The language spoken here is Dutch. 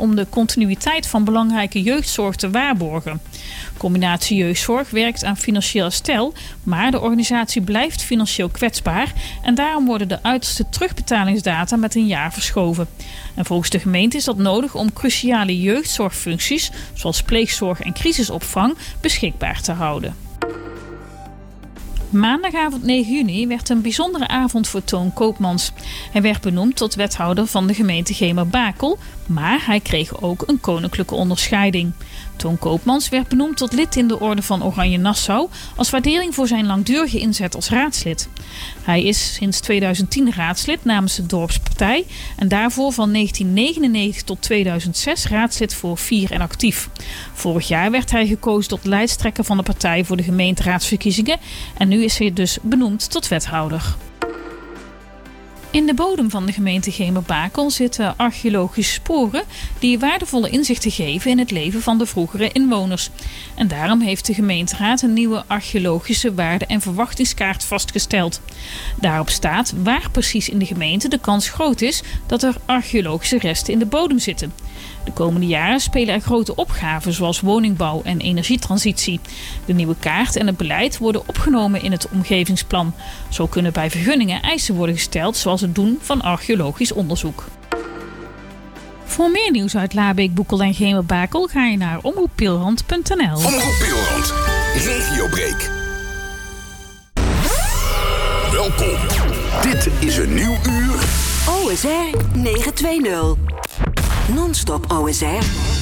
om de continuïteit van belangrijke jeugdzorg te waarborgen. Combinatie Jeugdzorg werkt aan financieel herstel, maar de organisatie blijft financieel kwetsbaar en daarom worden de uiterste terugbetalingsdata met een jaar verschoven. En volgens de gemeente is dat nodig om cruciale jeugdzorgfuncties, zoals pleegzorg en crisisopvang, beschikbaar te houden. Maandagavond 9 juni werd een bijzondere avond voor Toon Koopmans. Hij werd benoemd tot wethouder van de gemeente Gemert-Bakel, maar hij kreeg ook een koninklijke onderscheiding. Toon Koopmans werd benoemd tot lid in de Orde van Oranje-Nassau als waardering voor zijn langdurige inzet als raadslid. Hij is sinds 2010 raadslid namens de dorpspartij en daarvoor van 1999 tot 2006 raadslid voor 4 en actief. Vorig jaar werd hij gekozen tot lijsttrekker van de partij voor de gemeenteraadsverkiezingen en nu is hij dus benoemd tot wethouder. In de bodem van de gemeente Gemert-Bakel zitten archeologische sporen die waardevolle inzichten geven in het leven van de vroegere inwoners. En daarom heeft de gemeenteraad een nieuwe archeologische waarde- en verwachtingskaart vastgesteld. Daarop staat waar precies in de gemeente de kans groot is dat er archeologische resten in de bodem zitten. De komende jaren spelen er grote opgaven zoals woningbouw en energietransitie. De nieuwe kaart en het beleid worden opgenomen in het omgevingsplan. Zo kunnen bij vergunningen eisen worden gesteld zoals het doen van archeologisch onderzoek. Voor meer nieuws uit Laabeek, Boekel en Gemert-Bakel ga je naar omroeppielrand.nl. Omroep Pielrand, regiobreak. Welkom. Dit is een nieuw uur. OSR 920. Non-stop OSR.